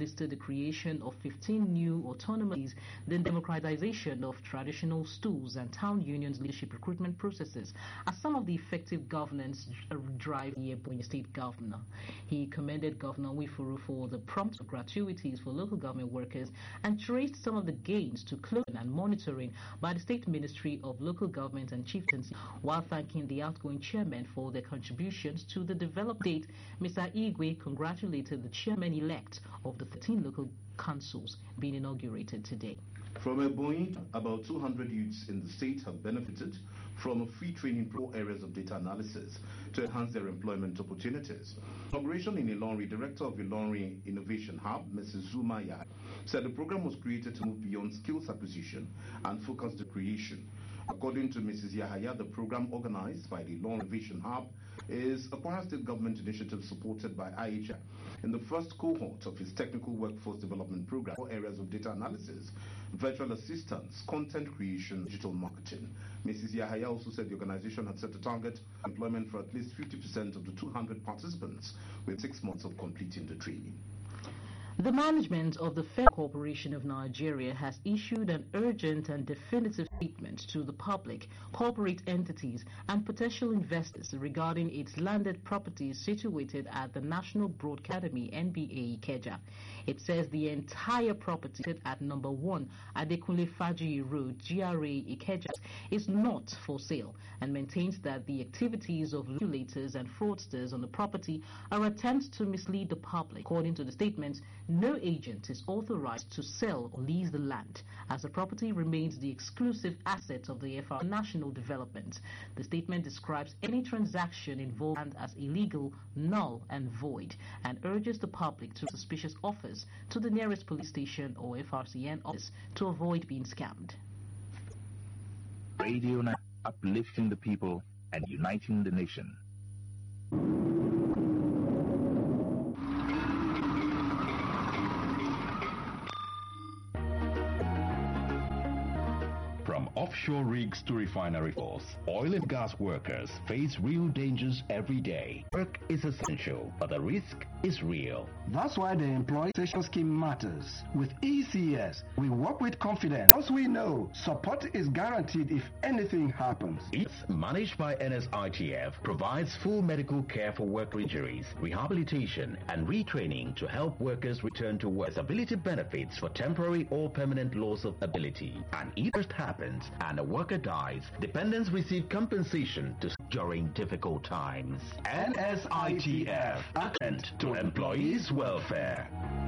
listed the creation of 15 new autonomous, the democratization of traditional schools and town unions leadership recruitment processes as some of the effective governance drive the Ebonyi State Governor. He commended Governor Nwifuru for the prompt gratuities for local government workers and traced some of the gains to closing and monitoring by the State Ministry of Local Government and Chieftaincy, while thanking the outgoing chairman for their contributions to the development. Mr. Igwe congratulated the chairman-elect of the 13 local councils being inaugurated today. From Ebonyi, about 200 youths in the state have benefited from a free training pro areas of data analysis to enhance their employment opportunities. Inauguration in Ilorin, Director of Ilorin Innovation Hub, Mrs. Zuma Yahaya, said the program was created to move beyond skills acquisition and focus the creation. According to Mrs. Yahaya, the program organized by the Ilorin Innovation Hub is a Kwara State government initiative supported by IHR in the first cohort of its technical workforce development program for areas of data analysis, virtual assistance, content creation, digital marketing. Mrs. Yahaya also said the organization had set a target employment for at least 50% of the 200 participants with 6 months of completing the training. The management of the Federal Corporation of Nigeria has issued an urgent and definitive statement to the public, corporate entities, and potential investors regarding its landed properties situated at the National Broadcasting Academy (NBA) Ikeja. It says the entire property at number 1 Adekunle Faji Road, GRA Ikeja, is not for sale and maintains that the activities of regulators and fraudsters on the property are attempts to mislead the public. According to the statement, no agent is authorized to sell or lease the land, as the property remains the exclusive asset of the FR National Development. The statement describes any transaction involved as illegal, null, and void, and urges the public to suspicious offers to the nearest police station or FRCN office to avoid being scammed. Radio uplifting the people and uniting the nation. From offshore rigs to refinery force, oil and gas workers face real dangers every day. Work is essential, but the risk is real. That's why the Employee Station Scheme matters. With ECS, we work with confidence. As we know, support is guaranteed if anything happens. It's managed by NSITF, provides full medical care for work injuries, rehabilitation, and retraining to help workers return to work. Disability benefits for temporary or permanent loss of ability. And if it happens and a worker dies, dependents receive compensation during difficult times. NSITF, attend to employees' welfare.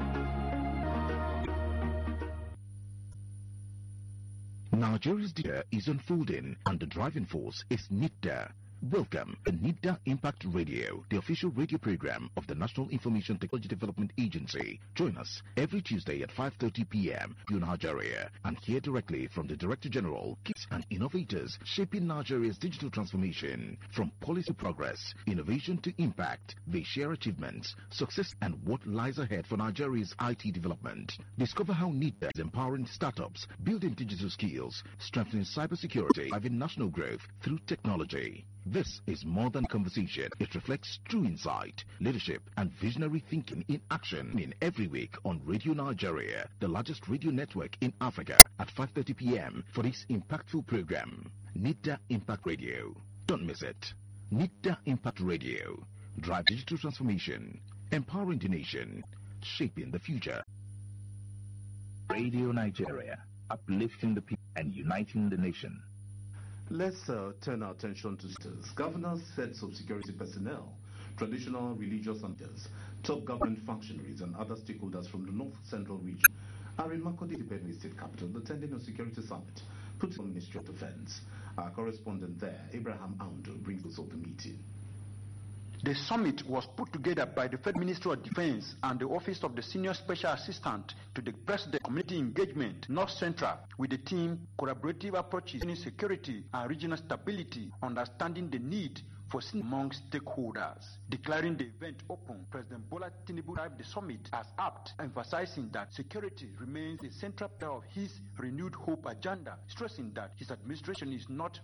Nigeria's data is unfolding and the driving force is NIDDA. Welcome to NIDDA Impact Radio, the official radio program of the National Information Technology Development Agency. Join us every Tuesday at 5:30 p.m. in Nigeria and hear directly from the Director General, kids and innovators shaping Nigeria's digital transformation. From policy progress, innovation to impact, they share achievements, success, and what lies ahead for Nigeria's IT development. Discover how NIDDA is empowering startups, building digital skills, strengthening cybersecurity, driving national growth through technology. This is more than conversation. It reflects true insight, leadership, and visionary thinking in action. In every week on Radio Nigeria, the largest radio network in Africa, at 5:30 p.m. for this impactful program. NIDDA Impact Radio. Don't miss it. NIDDA Impact Radio. Drive digital transformation, empowering the nation, shaping the future. Radio Nigeria, uplifting the people and uniting the nation. Let's turn our attention to states. Governors, feds of security personnel, traditional religious leaders, top government functionaries, and other stakeholders from the North Central region are in Makurdi, the Benue State capital, attending a security summit put on the Ministry of Defense. Our correspondent there, Abraham Aundo, brings us of the meeting. The summit was put together by the Federal Ministry of Defense and the Office of the Senior Special Assistant to the President Community Engagement, North Central, with the theme Collaborative Approaches in Security and Regional Stability, Understanding the Need for synergy among Stakeholders. Declaring the event open, President Bola Tinubu described the summit as apt, emphasizing that security remains a central pillar of his renewed hope agenda, stressing that his administration is not